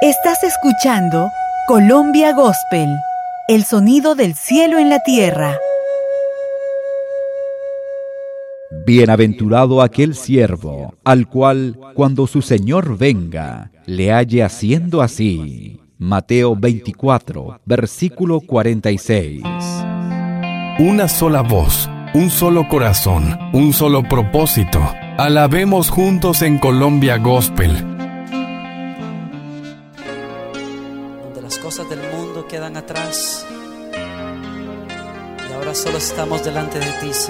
Estás escuchando Colombia Gospel, el sonido del cielo en la tierra. Bienaventurado aquel siervo, al cual, cuando su Señor venga, le halle haciendo así. Mateo 24, versículo 46. Una sola voz, un solo corazón, un solo propósito. Alabemos juntos en Colombia Gospel. Donde las cosas del mundo quedan atrás y ahora solo estamos delante de ti, Señor.